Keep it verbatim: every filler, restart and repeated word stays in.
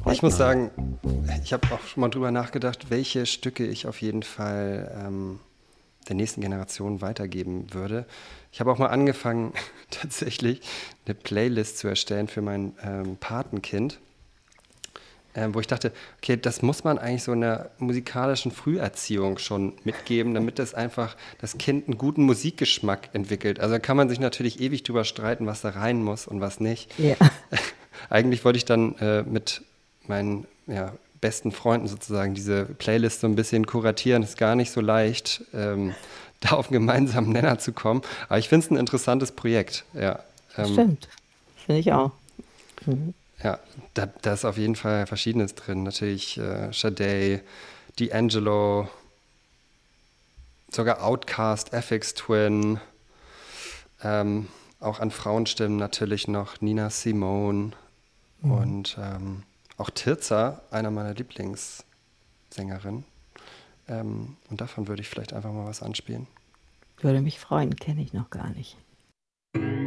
Ich muss sagen, ich habe auch schon mal drüber nachgedacht, welche Stücke ich auf jeden Fall ähm, der nächsten Generation weitergeben würde. Ich habe auch mal angefangen, tatsächlich eine Playlist zu erstellen für mein ähm, Patenkind, ähm, wo ich dachte, okay, das muss man eigentlich so in der musikalischen Früherziehung schon mitgeben, damit das einfach das Kind einen guten Musikgeschmack entwickelt. Also da kann man sich natürlich ewig drüber streiten, was da rein muss und was nicht. Ja, Eigentlich wollte ich dann äh, mit meinen ja, besten Freunden sozusagen diese Playlist so ein bisschen kuratieren. Ist gar nicht so leicht, ähm, da auf einen gemeinsamen Nenner zu kommen. Aber ich finde es ein interessantes Projekt. Ja, das ähm, stimmt. Finde ich auch. Mhm. ja da, da ist auf jeden Fall Verschiedenes drin. Natürlich äh, Sade, D'Angelo, sogar Outkast, Aphex Twin, ähm, auch an Frauenstimmen natürlich noch Nina Simone Mhm. und ähm, auch Tirza, einer meiner Lieblingssängerinnen. Ähm, und davon würde ich vielleicht einfach mal was anspielen. Würde mich freuen, kenne ich noch gar nicht.